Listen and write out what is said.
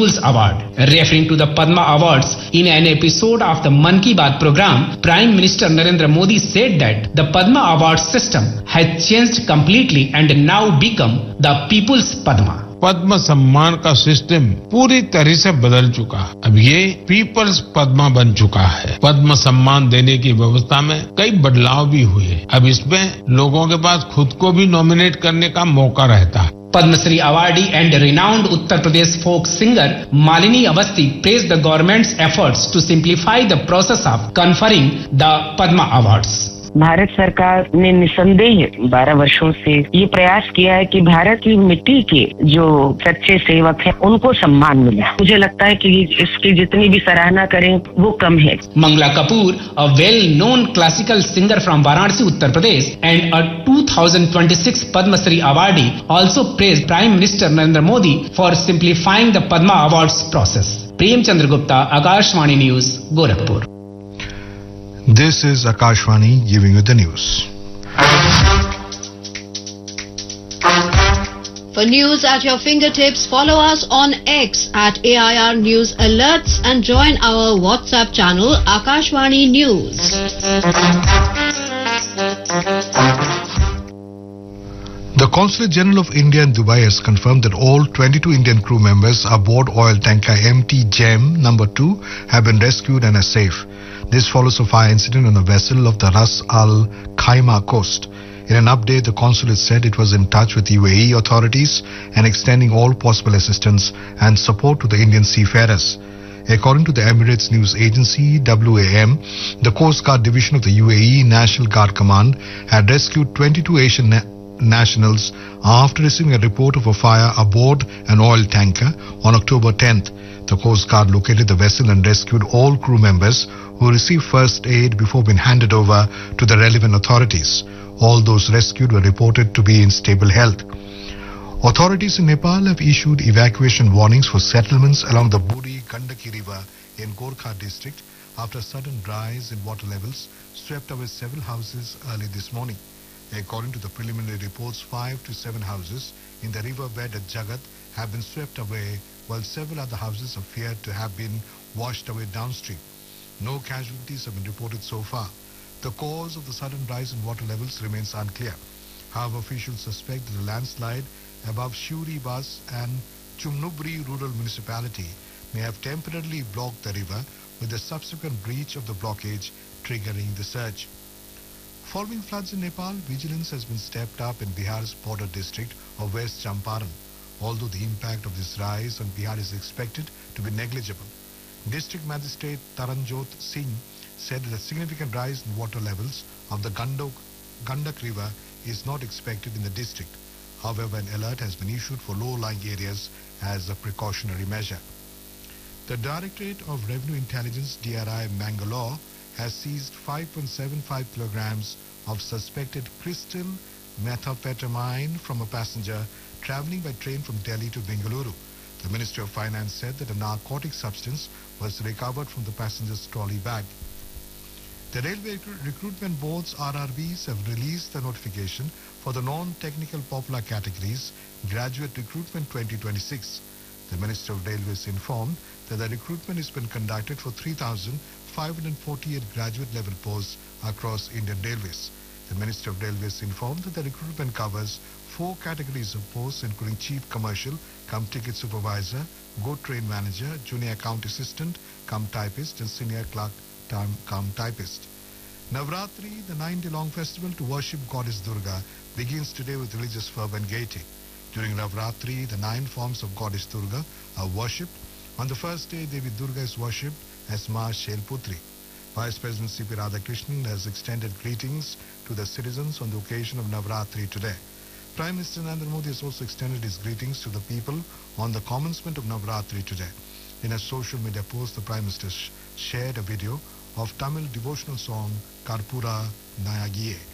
People's Award. Referring to the Padma Awards in an episode of the Mann Ki Baat program, Prime Minister Narendra Modi said that the Padma Award system has changed completely and now become the People's Padma. पद्म सम्मान का system पूरी तरह से बदल चुका है। अब ये पीपल्स पद्मा बन चुका है। पद्म सम्मान देने की व्यवस्था में कई बदलाव भी हुए। अब इसमें लोगों के पास खुद को भी नॉमिनेट करने का मौका रहता है। Padma Shri awardee and renowned Uttar Pradesh folk singer Malini Awasthi praised the government's efforts to simplify the process of conferring the Padma Awards. Bharat सरकार ने निसंदेह 12 वर्षों से ये प्रयास किया है कि भारत की मिट्टी के जो सच्चे सेवक हैं उनको सम्मान मिले। मुझे लगता है कि इसकी जितनी भी सराहना करें वो कम है। Mangla Kapoor, a well-known classical singer from Varanasi, Uttar Pradesh, and a 2026 Padma Shri awardee, also praised Prime Minister Narendra Modi for simplifying the Padma Awards process. Prem Chandra Gupta, Akashvani News, Gorakhpur. This is Akashvani giving you the news. For news at your fingertips, follow us on X at AIR News Alerts and join our WhatsApp channel Akashvani News. The Consulate General of India in Dubai has confirmed that all 22 Indian crew members aboard oil tanker MT Gem No. 2 have been rescued and are safe. This follows a fire incident on a vessel of the Ras Al Khaimah coast. In an update, the consulate said it was in touch with UAE authorities and extending all possible assistance and support to the Indian seafarers. According to the Emirates news agency WAM, the Coast Guard Division of the UAE National Guard Command had rescued 22 Asian nationals after receiving a report of a fire aboard an oil tanker on October 10th. The Coast Guard located the vessel and rescued all crew members who received first aid before being handed over to the relevant authorities. All those rescued were reported to be in stable health. Authorities in Nepal have issued evacuation warnings for settlements along the Buri Gandaki River in Gorkha district after a sudden rise in water levels swept away several houses early this morning. According to the preliminary reports, 5 to 7 houses in the riverbed at Jagat have been swept away, while several other houses are feared to have been washed away downstream. No casualties have been reported so far. The cause of the sudden rise in water levels remains unclear. However, officials suspect that the landslide above Shuri Bas and Chumnubri rural municipality may have temporarily blocked the river, with the subsequent breach of the blockage triggering the surge. Following floods in Nepal, vigilance has been stepped up in Bihar's border district of West Champaran, although the impact of this rise on Bihar is expected to be negligible. District Magistrate Taranjot Singh said that a significant rise in water levels of the Gandak River is not expected in the district. However, an alert has been issued for low-lying areas as a precautionary measure. The Directorate of Revenue Intelligence, DRI Mangalore, has seized 5.75 kilograms of suspected crystal methamphetamine from a passenger traveling by train from Delhi to Bengaluru. The Ministry of Finance said that a narcotic substance was recovered from the passenger's trolley bag. The Railway Recruitment Board's RRBs have released the notification for the non-technical popular categories Graduate Recruitment 2026. The Ministry of Railways informed that the recruitment has been conducted for 3,548 graduate level posts across Indian Railways. The Ministry of Railways informed that the recruitment covers 4 categories of posts, including Chief Commercial, Ticket Supervisor, Go Train Manager, Junior Account Assistant, Typist, and Senior Clerk, Typist. Navratri, the 9-day-long festival to worship Goddess Durga, begins today with religious fervor and gaiety. During Navratri, the 9 forms of Goddess Durga are worshipped. On the first day, Devi Durga is worshipped as Ma Shelputri. Vice President C.P. Radhakrishnan has extended greetings to the citizens on the occasion of Navratri today. Prime Minister Narendra Modi has also extended his greetings to the people on the commencement of Navratri today. In a social media post, the Prime Minister shared a video of Tamil devotional song Karpura Nayagiye.